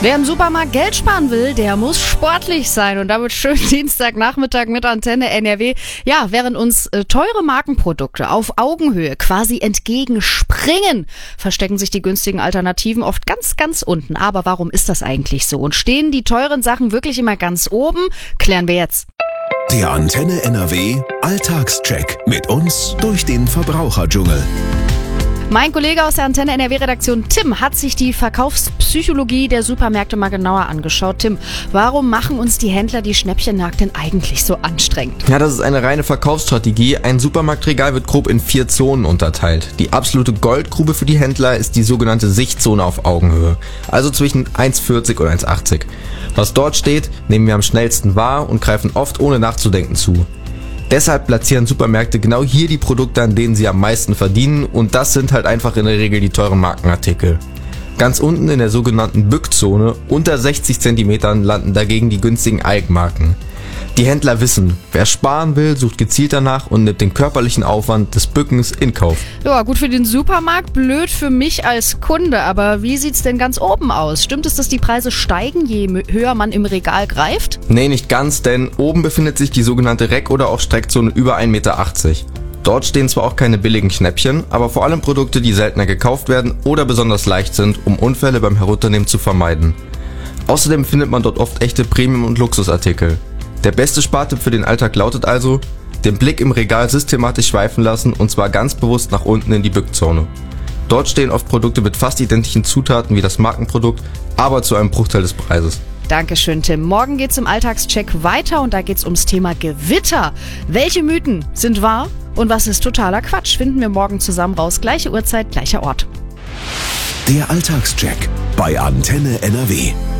Wer im Supermarkt Geld sparen will, der muss sportlich sein. Und damit schön Dienstagnachmittag mit Antenne NRW. Ja, während uns teure Markenprodukte auf Augenhöhe quasi entgegenspringen, verstecken sich die günstigen Alternativen oft ganz, ganz unten. Aber warum ist das eigentlich so? Und stehen die teuren Sachen wirklich immer ganz oben? Klären wir jetzt. Der Antenne NRW Alltagscheck mit uns durch den Verbraucherdschungel. Mein Kollege aus der Antenne NRW-Redaktion Tim hat sich die Verkaufspsychologie der Supermärkte mal genauer angeschaut. Tim, warum machen uns die Händler die Schnäppchenjagd denn eigentlich so anstrengend? Ja, das ist eine reine Verkaufsstrategie. Ein Supermarktregal wird grob in 4 Zonen unterteilt. Die absolute Goldgrube für die Händler ist die sogenannte Sichtzone auf Augenhöhe, also zwischen 1,40 und 1,80. Was dort steht, nehmen wir am schnellsten wahr und greifen oft ohne nachzudenken zu. Deshalb platzieren Supermärkte genau hier die Produkte, an denen sie am meisten verdienen, und das sind halt einfach in der Regel die teuren Markenartikel. Ganz unten in der sogenannten Bückzone, unter 60 cm, landen dagegen die günstigen Eigenmarken. Die Händler wissen, wer sparen will, sucht gezielt danach und nimmt den körperlichen Aufwand des Bückens in Kauf. Ja, gut für den Supermarkt, blöd für mich als Kunde. Aber wie sieht's denn ganz oben aus? Stimmt es, dass die Preise steigen, je höher man im Regal greift? Nee, nicht ganz, denn oben befindet sich die sogenannte Reck- oder auch Streckzone über 1,80 Meter. Dort stehen zwar auch keine billigen Schnäppchen, aber vor allem Produkte, die seltener gekauft werden oder besonders leicht sind, um Unfälle beim Herunternehmen zu vermeiden. Außerdem findet man dort oft echte Premium- und Luxusartikel. Der beste Spartipp für den Alltag lautet also, den Blick im Regal systematisch schweifen lassen, und zwar ganz bewusst nach unten in die Bückzone. Dort stehen oft Produkte mit fast identischen Zutaten wie das Markenprodukt, aber zu einem Bruchteil des Preises. Dankeschön, Tim. Morgen geht's im Alltagscheck weiter und da geht's ums Thema Gewitter. Welche Mythen sind wahr und was ist totaler Quatsch? Finden wir morgen zusammen raus. Gleiche Uhrzeit, gleicher Ort. Der Alltagscheck bei Antenne NRW.